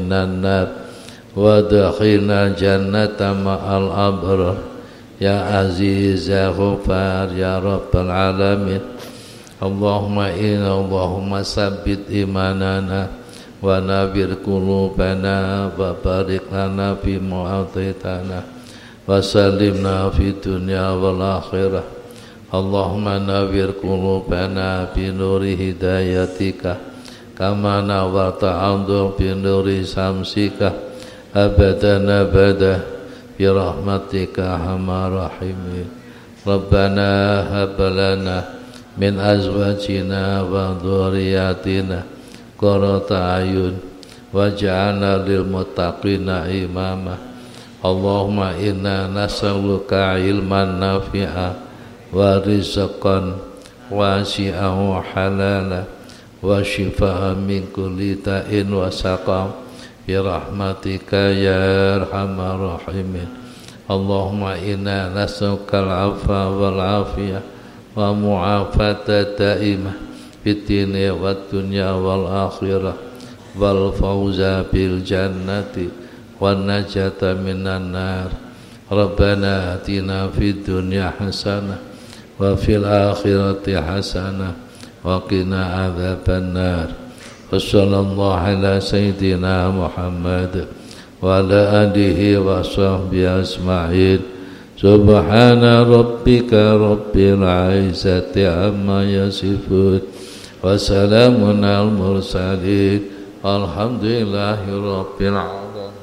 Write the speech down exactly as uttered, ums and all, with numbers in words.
من النار وادخلنا جنة مع الأبرار يا عزيز يا غفار يا رب العالمين. اللهم إنا اللهم ثبت إيماننا ونبر قلوبنا وبارك لنا فيما أعطيتنا وسلمنا في الدنيا والآخرة. اللهم نبر قلوبنا بنور هدايتك كما نورت أرضا بنور شمسك أبدا أبدا برحمتك أرحم الراحمين. ربنا هب لنا من أزواجنا وذرياتنا قرة أعين واجعلنا للمتقين إماما. اللهم إنا نسألك علما نافعا ورزقا واسعا وحلالا وشفاء من كل داء وسقم برحمتك يا أرحم الراحمين. اللهم إنا نسألك العفو والعافية ومعافاة دائمة في الدين والدنيا والآخرة والفوز بالجنة والنجاة من النار. ربنا آتنا في الدنيا حسنة وفي الآخرة حسنة وقنا عذاب النار. وصلى الله على سيدنا محمد وعلى آله وصحبه أجمعين. سبحان ربك رب العزة عما يصفون وسلام على المرسلين والحمد لله رب العالمين.